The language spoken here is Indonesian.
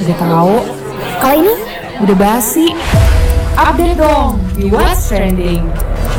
Udah tahu. Kali ini udah basi. Update dong di What's Trending.